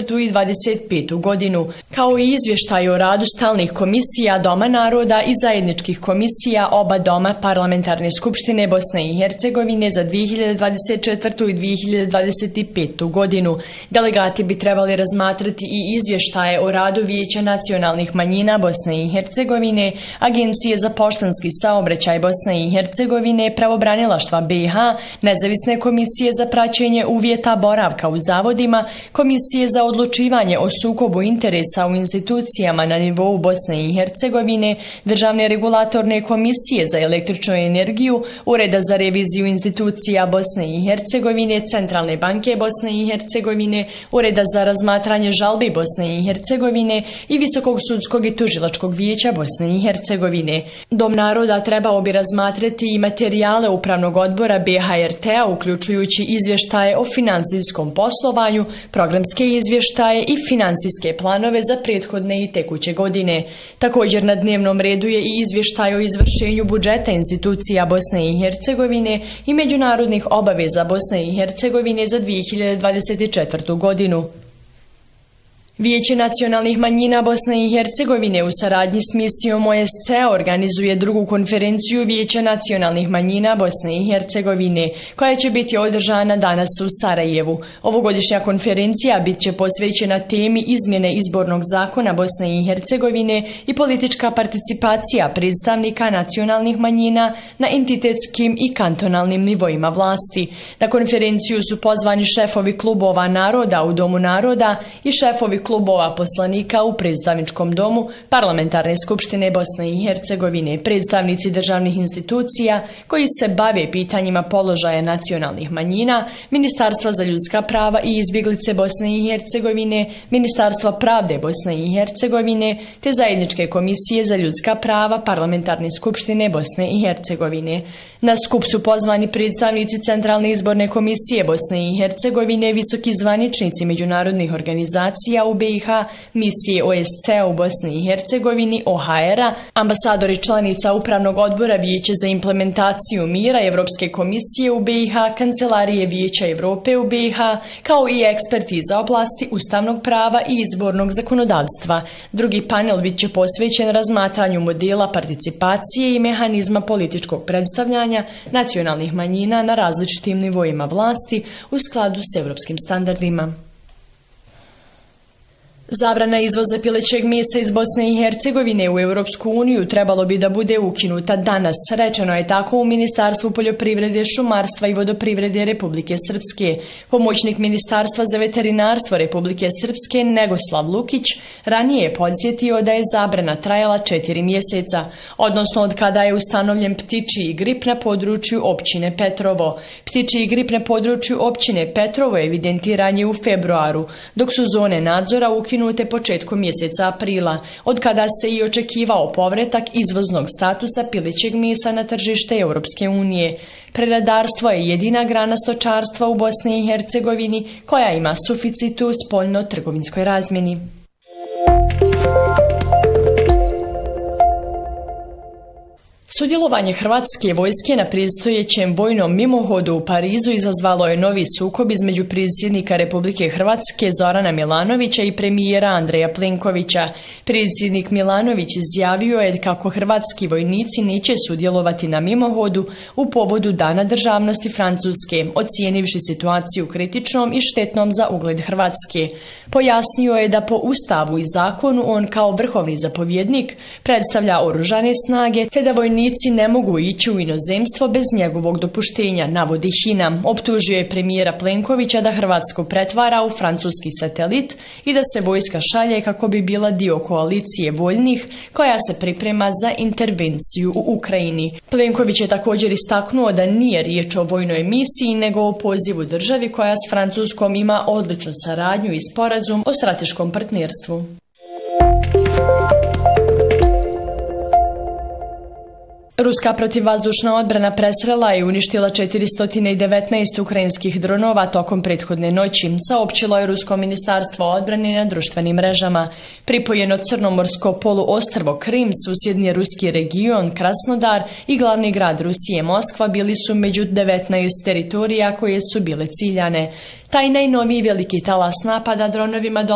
24. i 25. godinu, kao i izvještaj o radu stalnih komisija Doma naroda i zajedničkih komisija oba doma Parlamentarne skupštine Bosne i Hercegovine za 2024. i 2025. godinu. Delegati bi trebali razmatrati i izvještaje o radu Vijeća nacionalnih manjina Bosne i Hercegovine, Agencije za poštanski saobraćaj Bosne i Hercegovine, Pravobranilaštva BiH, Nezavisne komisije za praćenje uvjeta boravka u zavodima, Komisije za odlučivanje o sukobu interesa u institucijama na nivou Bosne i Hercegovine, Državne regulatorne komisije za električnu energiju, Ureda za reviziju institucija Bosne i Hercegovine, Centralne banke Bosne i Hercegovine, Ureda za razmatranje žalbi Bosne i Hercegovine i Visokog sudskog i tužilačkog vijeća Bosne i Hercegovine. Dom naroda trebao bi razmatrati i materijale Upravnog odbora BHRT-a, uključujući izvještaje o finansijskom poslovanju, programske izvještaje i finansijske planove za prethodne i tekuće godine. Također na dnevnom redu je i izvještaj o izvršenju budžeta institucija Bosne i Hercegovine i međunarodnih obaveza Bosne i Hercegovine za 2024. godinu. Vijeće nacionalnih manjina Bosne i Hercegovine u saradnji s misijom OSCE organizuje drugu konferenciju Vijeća nacionalnih manjina Bosne i Hercegovine, koja će biti održana danas u Sarajevu. Ovogodišnja konferencija bit će posvećena temi izmjene izbornog zakona Bosne i Hercegovine i politička participacija predstavnika nacionalnih manjina na entitetskim i kantonalnim nivoima vlasti. Na konferenciju su pozvani šefovi klubova naroda u Domu naroda i šefovi klubova poslanika u predstavničkom domu Parlamentarne skupštine Bosne i Hercegovine, predstavnici državnih institucija koji se bave pitanjima položaja nacionalnih manjina, Ministarstva za ljudska prava i izbjeglice Bosne i Hercegovine, Ministarstva pravde Bosne i Hercegovine, te zajedničke komisije za ljudska prava Parlamentarne skupštine Bosne i Hercegovine. Na skup su pozvani predstavnici Centralne izborne komisije Bosne i Hercegovine, visoki zvaničnici međunarodnih organizacija u BiH, misije OSCE u Bosni i Hercegovini, OHR-a, ambasadori članica Upravnog odbora Vijeća za implementaciju mira Evropske komisije u BiH, Kancelarije Vijeća Evrope u BiH, kao i eksperti iz oblasti ustavnog prava i izbornog zakonodavstva. Drugi panel bit će posvećen razmatranju modela participacije i mehanizma političkog predstavljanja nacionalnih manjina na različitim nivoima vlasti u skladu s evropskim standardima. Zabrana izvoza pilećeg mesa iz Bosne i Hercegovine u Europsku uniju trebalo bi da bude ukinuta danas. Rečeno je tako u Ministarstvu poljoprivrede, šumarstva i vodoprivrede Republike Srpske. Pomoćnik Ministarstva za veterinarstvo Republike Srpske Negoslav Lukić ranije je podsjetio da je zabrana trajala 4 mjeseca, odnosno od kada je ustanovljen ptičji grip na području općine Petrovo. Ptičji grip na području općine Petrovo evidentiran je u februaru, dok su zone nadzora ukinute početkom mjeseca aprila, od kada se i očekivao povratak izvoznog statusa pilećeg mesa na tržište Europske unije. Preradarstvo je jedina grana stočarstva u Bosni i Hercegovini koja ima suficit u spoljno-trgovinskoj razmjeni. Sudjelovanje hrvatske vojske na predstojećem vojnom mimohodu u Parizu izazvalo je novi sukob između predsjednika Republike Hrvatske Zorana Milanovića i premijera Andreja Plenkovića. Predsjednik Milanović izjavio je kako hrvatski vojnici neće sudjelovati na mimohodu u povodu Dana državnosti Francuske, ocijenivši situaciju kritičnom i štetnom za ugled Hrvatske. Pojasnio je da po Ustavu i zakonu on kao vrhovni zapovjednik predstavlja oružane snage, te da vojnici ne mogu ići u inozemstvo bez njegovog dopuštenja, navodi HINA. Optužio je premijera Plenkovića da Hrvatsku pretvara u francuski satelit i da se vojska šalje kako bi bila dio koalicije voljnih koja se priprema za intervenciju u Ukrajini. Plenković je također istaknuo da nije riječ o vojnoj misiji nego o pozivu državi koja s Francuskom ima odličnu saradnju i sporazum o strateškom partnerstvu. Ruska protivvazdušna odbrana presrela i uništila 419 ukrajinskih dronova tokom prethodne noći, saopćilo je Rusko ministarstvo odbrane na društvenim mrežama. Pripojeno crnomorsko poluostrvo Krim, susjedni ruski region Krasnodar i glavni grad Rusije Moskva bili su među 19 teritorija koje su bile ciljane. Taj najnoviji veliki talas napada dronovima